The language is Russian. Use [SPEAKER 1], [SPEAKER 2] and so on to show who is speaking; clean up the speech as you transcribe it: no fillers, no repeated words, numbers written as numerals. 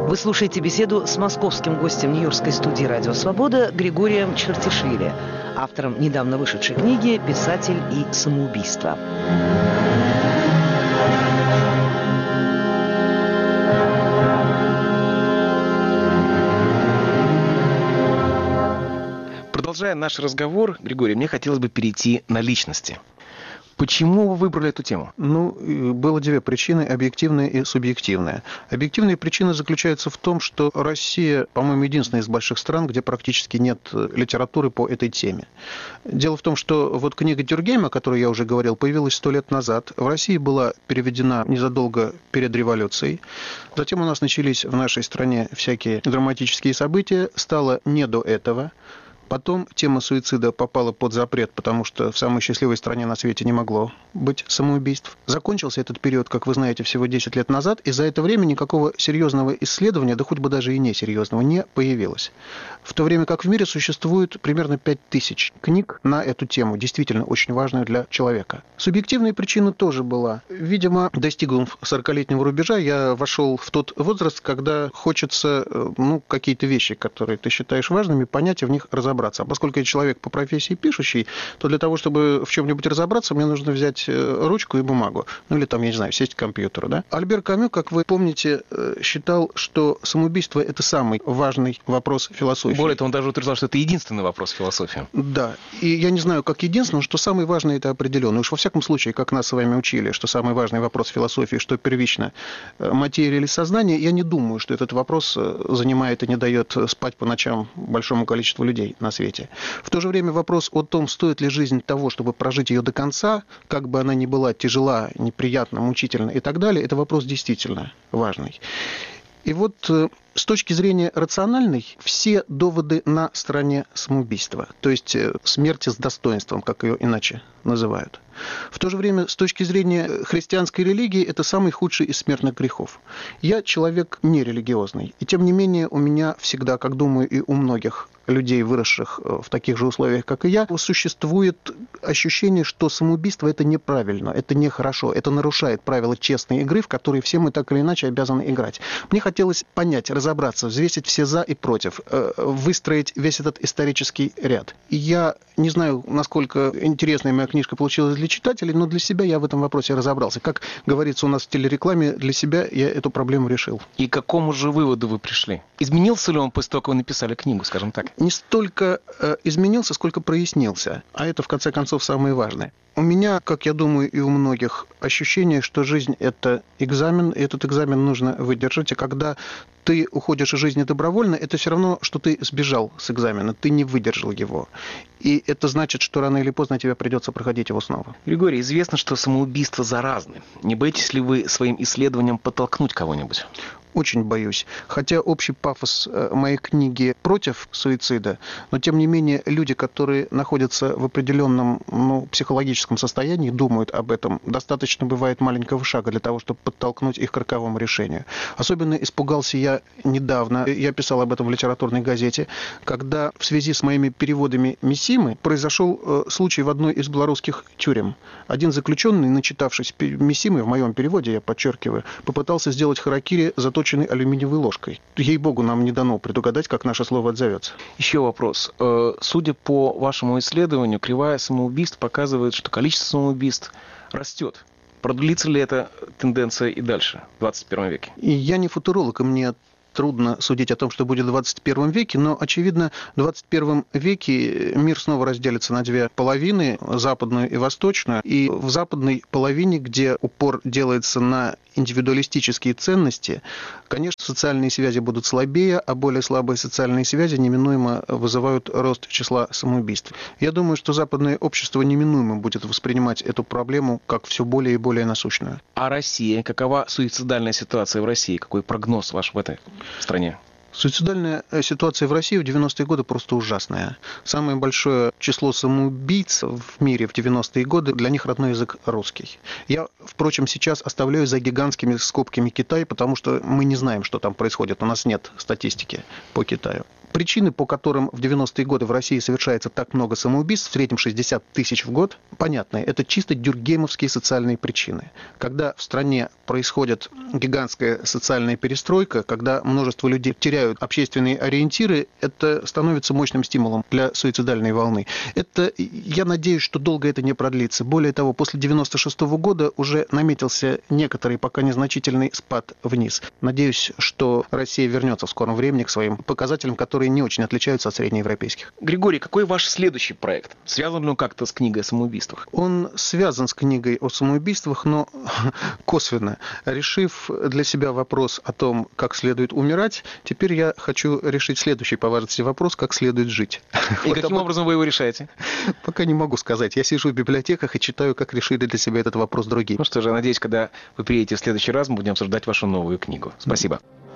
[SPEAKER 1] Вы слушаете беседу с московским гостем Нью-Йоркской студии «Радио Свобода» Григорием Чертишвили, автором недавно вышедшей книги «Писатель и самоубийство».
[SPEAKER 2] Продолжая наш разговор, Григорий, мне хотелось бы перейти на личности. Почему вы выбрали эту тему?
[SPEAKER 3] Было две причины, объективная и субъективная. Объективная причина заключается в том, что Россия, по-моему, единственная из больших стран, где практически нет литературы по этой теме. Дело в том, что вот книга Тюргейма, о которой я уже говорил, появилась 100 лет назад. В России была переведена незадолго перед революцией. Затем у нас начались в нашей стране всякие драматические события. Стало не до этого. Потом тема суицида попала под запрет, потому что в самой счастливой стране на свете не могло быть самоубийств. Закончился этот период, как вы знаете, всего 10 лет назад, и за это время никакого серьезного исследования, да хоть бы даже и несерьезного, не появилось. В то время как в мире существует примерно 5000 книг на эту тему, действительно очень важную для человека. Субъективная причина тоже была. Видимо, достигнув 40-летнего рубежа, я вошел в тот возраст, когда хочется какие-то вещи, которые ты считаешь важными, понять и в них разобраться. А поскольку я человек по профессии пишущий, то для того, чтобы в чем-нибудь разобраться, мне нужно взять ручку и бумагу. Сесть к компьютеру. Да? Альбер Камю, как вы помните, считал, что самоубийство – это самый важный вопрос философии.
[SPEAKER 2] Более того, он даже утверждал, что это единственный вопрос философии.
[SPEAKER 3] Да. И я не знаю, как единственный, что самый важный – это определенно. Уж во всяком случае, как нас с вами учили, что самый важный вопрос философии, что первично материя или сознание, я не думаю, что этот вопрос занимает и не дает спать по ночам большому количеству людей на свете. В то же время вопрос о том, стоит ли жизнь того, чтобы прожить ее до конца, как бы она ни была тяжела, неприятна, мучительна и так далее, это вопрос действительно важный. И вот с точки зрения рациональной, все доводы на стороне самоубийства, то есть смерти с достоинством, как ее иначе называют. В то же время, с точки зрения христианской религии, это самый худший из смертных грехов. Я человек нерелигиозный, и тем не менее у меня всегда, как думаю, и у многих людей, выросших в таких же условиях, как и я, существует ощущение, что самоубийство – это неправильно, это нехорошо, это нарушает правила честной игры, в которые все мы так или иначе обязаны играть. Мне хотелось понять, разобраться, взвесить все «за» и «против», выстроить весь этот исторический ряд. И я не знаю, насколько интересная моя книжка получилась для читателей, но для себя я в этом вопросе разобрался. Как говорится у нас в телерекламе, для себя я эту проблему решил.
[SPEAKER 2] И к какому же выводу вы пришли? Изменился ли он после того, как вы написали книгу, скажем так?
[SPEAKER 3] Не столько изменился, сколько прояснился. А это, в конце концов, самое важное. У меня, как я думаю, и у многих, ощущение, что жизнь – это экзамен, и этот экзамен нужно выдержать. И когда ты уходишь из жизни добровольно, это все равно, что ты сбежал с экзамена, ты не выдержал его. И это значит, что рано или поздно тебе придется проходить его снова.
[SPEAKER 2] Григорий, известно, что самоубийства заразны. Не боитесь ли вы своим исследованием подтолкнуть кого-нибудь?
[SPEAKER 3] Очень боюсь. Хотя общий пафос моей книги против суицида, но тем не менее люди, которые находятся в определенном психологическом состоянии, думают об этом, достаточно бывает маленького шага для того, чтобы подтолкнуть их к роковому решению. Особенно испугался я недавно, я писал об этом в литературной газете, когда в связи с моими переводами Мисимы произошел случай в одной из белорусских тюрем. Один заключенный, начитавшись Мисимы, в моем переводе, я подчеркиваю, попытался сделать харакири заточенной алюминиевой ложкой. Ей-богу, нам не дано предугадать, как наше слово отзовется.
[SPEAKER 2] Еще вопрос. Судя по вашему исследованию, кривая самоубийств показывает, что количество самоубийств растет. Продлится ли эта тенденция и дальше, в 21 веке?
[SPEAKER 3] И я не футуролог, и мне трудно судить о том, что будет в 21 веке, но, очевидно, в 21 веке мир снова разделится на две половины, западную и восточную. И в западной половине, где упор делается на индивидуалистические ценности, конечно, социальные связи будут слабее, а более слабые социальные связи неминуемо вызывают рост числа самоубийств. Я думаю, что западное общество неминуемо будет воспринимать эту проблему как все более и более насущную.
[SPEAKER 2] А Россия? Какова суицидальная ситуация в России? Какой прогноз ваш в этой стране?
[SPEAKER 3] Суицидальная ситуация в России в 90-е годы просто ужасная. Самое большое число самоубийц в мире в 90-е годы, для них родной язык русский. Я, впрочем, сейчас оставляю за гигантскими скобками Китай, потому что мы не знаем, что там происходит. У нас нет статистики по Китаю. Причины, по которым в 90-е годы в России совершается так много самоубийств, в среднем 60 тысяч в год, понятны. Это чисто дюркгеймовские социальные причины. Когда в стране происходит гигантская социальная перестройка, когда множество людей теряют общественные ориентиры, это становится мощным стимулом для суицидальной волны. Я надеюсь, что долго это не продлится. Более того, после 96-го года уже наметился некоторый, пока незначительный спад вниз. Надеюсь, что Россия вернется в скором времени к своим показателям, которые не очень отличаются от среднеевропейских.
[SPEAKER 2] Григорий, какой ваш следующий проект? Связан ли он как-то с книгой о самоубийствах?
[SPEAKER 3] Он связан с книгой о самоубийствах, но косвенно. Решив для себя вопрос о том, как следует умирать, теперь я хочу решить следующий по важности вопрос, как следует жить.
[SPEAKER 2] И каким образом вы его решаете?
[SPEAKER 3] Пока не могу сказать. Я сижу в библиотеках и читаю, как решили для себя этот вопрос другие.
[SPEAKER 2] Ну что же, я надеюсь, когда вы приедете в следующий раз, мы будем обсуждать вашу новую книгу. Спасибо.